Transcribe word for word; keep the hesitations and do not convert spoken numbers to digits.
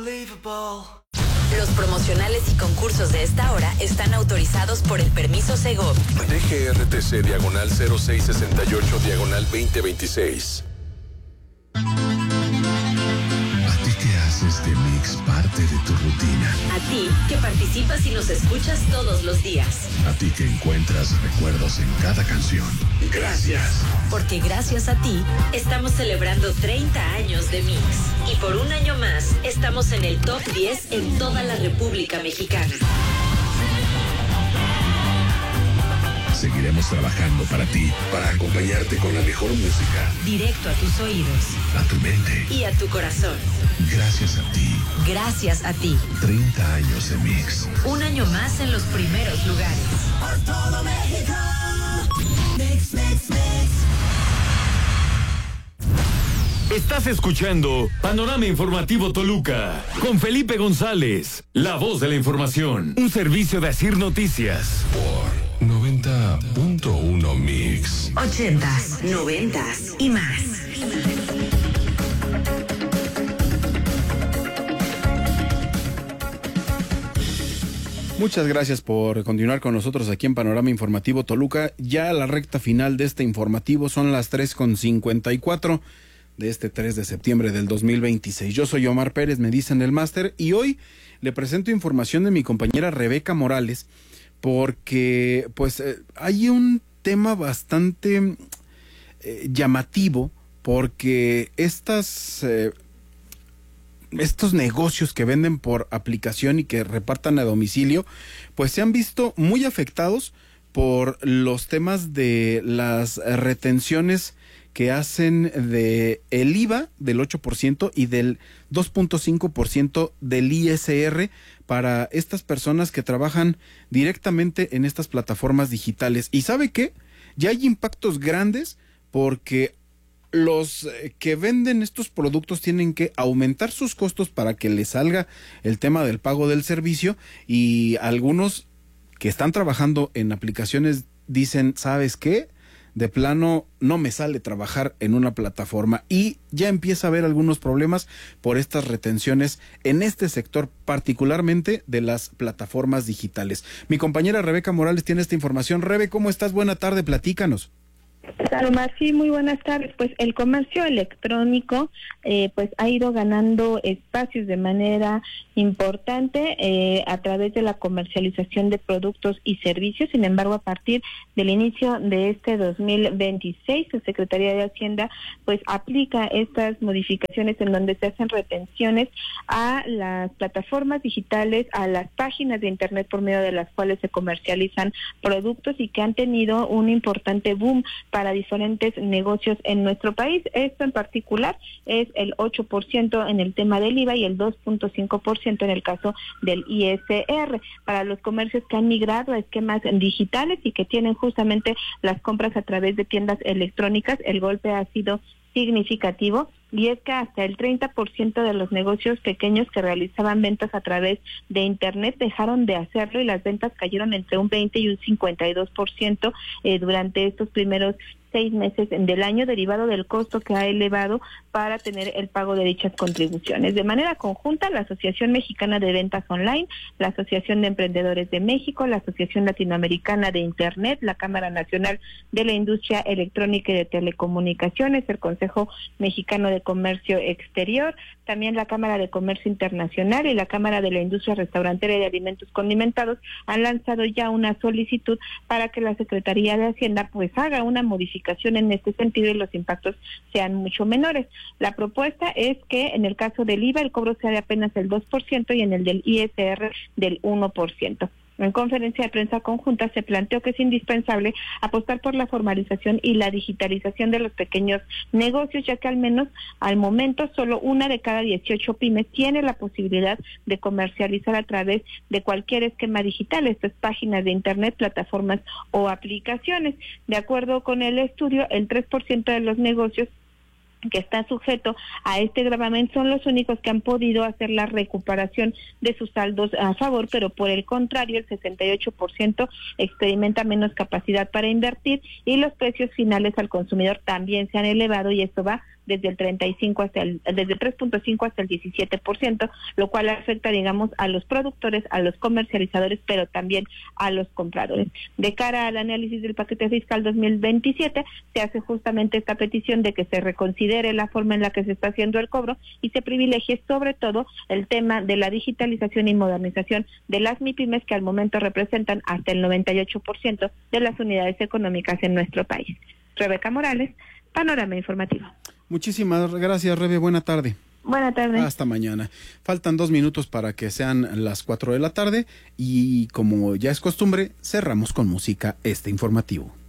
Los promocionales y concursos de esta hora están autorizados por el permiso Segov. D G R T C diagonal cero seis sesenta y ocho diagonal veinte veintiséis. A ti que haces de Mix parte de tu rutina. A ti que participas y nos escuchas todos los días. A ti que encuentras recuerdos en cada canción. Gracias. Porque gracias a ti estamos celebrando treinta años de Mix. Y por un año más estamos en el top diez en toda la República Mexicana. Seguiremos trabajando para ti, para acompañarte con la mejor música. Directo a tus oídos. A tu mente. Y a tu corazón. Gracias a ti. Gracias a ti. treinta años de Mix. Un año más en los primeros lugares. Por todo México. Mix, mix, mix. Estás escuchando Panorama Informativo Toluca con Felipe González, la voz de la información. Un servicio de Asir Noticias. Por noventa punto uno Mix. Ochentas, noventas y más. Muchas gracias por continuar con nosotros aquí en Panorama Informativo Toluca. Ya a la recta final de este informativo son las tres con cincuenta y cuatro de este tres de septiembre del dos mil veintiséis. Yo soy Omar Pérez, me dicen el máster, y hoy le presento información de mi compañera Rebeca Morales, porque pues eh, hay un tema bastante eh, llamativo, porque estas... Eh, estos negocios que venden por aplicación y que repartan a domicilio, pues se han visto muy afectados por los temas de las retenciones que hacen de el I V A del ocho por ciento y del dos punto cinco por ciento del I S R para estas personas que trabajan directamente en estas plataformas digitales. ¿Y sabe qué? Ya hay impactos grandes porque los que venden estos productos tienen que aumentar sus costos para que les salga el tema del pago del servicio, y algunos que están trabajando en aplicaciones dicen, ¿sabes qué? De plano no me sale trabajar en una plataforma, y ya empieza a haber algunos problemas por estas retenciones en este sector, particularmente de las plataformas digitales. Mi compañera Rebeca Morales tiene esta información. Rebe, ¿cómo estás? Buena tarde, platícanos. Salma, sí, muy buenas tardes. Pues el comercio electrónico eh, pues ha ido ganando espacios de manera importante eh, a través de la comercialización de productos y servicios. Sin embargo, a partir del inicio de este dos mil veintiséis, la Secretaría de Hacienda pues aplica estas modificaciones en donde se hacen retenciones a las plataformas digitales, a las páginas de internet por medio de las cuales se comercializan productos, y que han tenido un importante boom para diferentes negocios en nuestro país. Esto en particular es el ocho por ciento en el tema del I V A y el dos punto cinco por ciento en el caso del I S R. Para los comercios que han migrado a esquemas digitales y que tienen justamente las compras a través de tiendas electrónicas, el golpe ha sido significativo, y es que hasta el treinta por ciento de los negocios pequeños que realizaban ventas a través de internet dejaron de hacerlo, y las ventas cayeron entre un veinte y un cincuenta y dos por ciento eh, durante estos primeros seis meses del año, derivado del costo que ha elevado para tener el pago de dichas contribuciones. De manera conjunta, la Asociación Mexicana de Ventas Online, la Asociación de Emprendedores de México, la Asociación Latinoamericana de Internet, la Cámara Nacional de la Industria Electrónica y de Telecomunicaciones, el Consejo Mexicano de Comercio Exterior, también la Cámara de Comercio Internacional y la Cámara de la Industria Restaurantera y de Alimentos Condimentados han lanzado ya una solicitud para que la Secretaría de Hacienda pues haga una modificación en este sentido y los impactos sean mucho menores. La propuesta es que en el caso del I V A el cobro sea de apenas el dos por ciento y en el del I S R del uno por ciento. En conferencia de prensa conjunta se planteó que es indispensable apostar por la formalización y la digitalización de los pequeños negocios, ya que al menos al momento solo una de cada dieciocho pymes tiene la posibilidad de comercializar a través de cualquier esquema digital, estas páginas de internet, plataformas o aplicaciones. De acuerdo con el estudio, el tres por ciento de los negocios que está sujeto a este gravamen son los únicos que han podido hacer la recuperación de sus saldos a favor, pero por el contrario el sesenta y ocho por ciento experimenta menos capacidad para invertir, y los precios finales al consumidor también se han elevado, y esto va desde el treinta y cinco hasta el, desde el tres punto cinco hasta el diecisiete por ciento, lo cual afecta, digamos, a los productores, a los comercializadores, pero también a los compradores. De cara al análisis del paquete fiscal dos mil veintisiete, se hace justamente esta petición de que se reconsidere la forma en la que se está haciendo el cobro y se privilegie sobre todo el tema de la digitalización y modernización de las MIPYMES, que al momento representan hasta el noventa y ocho por ciento de las unidades económicas en nuestro país. Rebeca Morales, Panorama Informativo. Muchísimas gracias, Rebe. Buena tarde. Buena tarde. Hasta mañana. Faltan dos minutos para que sean las cuatro de la tarde y, como ya es costumbre, cerramos con música este informativo.